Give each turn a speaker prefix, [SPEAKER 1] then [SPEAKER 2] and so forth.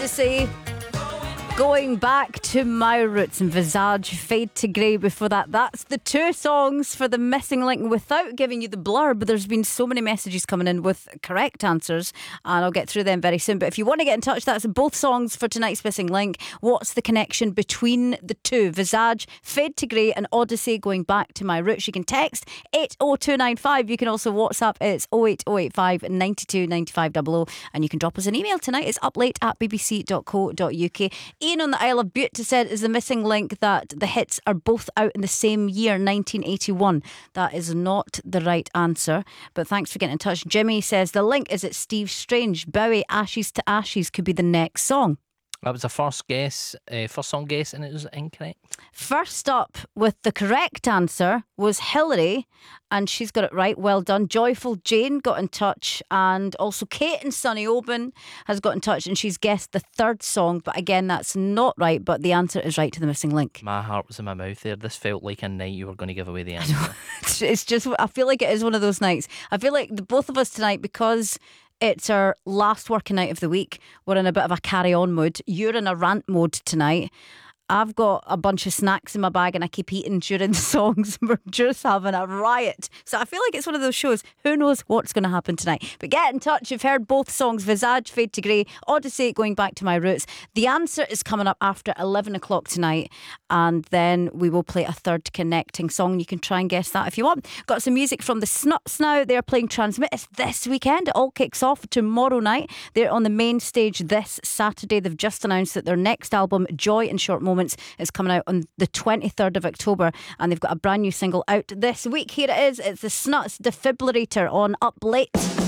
[SPEAKER 1] Odyssey. Going back to my roots, and Visage, Fade to Grey before that. That's the two songs for the missing link. Without giving you the blurb, there's been so many messages coming in with correct answers, and I'll get through them very soon. But if you want to get in touch, that's both songs for tonight's missing link. What's the connection between the two? Visage, Fade to Grey, and Odyssey, Going Back to My Roots. You can text 80295. You can also WhatsApp. It's 08085 92 95 00, and you can drop us an email tonight. It's uplate@bbc.co.uk. Ian on the Isle of Bute said is the missing link that the hits are both out in the same year, 1981. That is not the right answer, but thanks for getting in touch. Jimmy says the link is at Steve Strange. Bowie, Ashes to Ashes could be the next song.
[SPEAKER 2] That was the first song guess, and it was incorrect.
[SPEAKER 1] First up with the correct answer was Hillary, and she's got it right. Well done. Joyful Jane got in touch, and also Kate and Sonny Oban has got in touch, and she's guessed the third song, but again that's not right, but the answer is right to the missing link.
[SPEAKER 2] My heart was in my mouth there. This felt like a night you were going to give away the answer.
[SPEAKER 1] It's just, I feel like it is one of those nights. I feel like both of us tonight, because it's our last working night of the week, we're in a bit of a carry-on mood. You're in a rant mode tonight. I've got a bunch of snacks in my bag and I keep eating during the songs. We're just having a riot. So I feel like it's one of those shows. Who knows what's going to happen tonight? But get in touch. You've heard both songs, Visage, Fade to Grey, Odyssey, Going Back to My Roots. The answer is coming up after 11 o'clock tonight, and then we will play a third connecting song. You can try and guess that if you want. Got some music from the Snuts now. They're playing Transmit. It's this weekend. It all kicks off tomorrow night. They're on the main stage this Saturday. They've just announced that their next album, Joy in Short Moments, is coming out on the 23rd of October, and they've got a brand new single out this week. Here it is. It's the Snuts, Defibrillator on Up Late.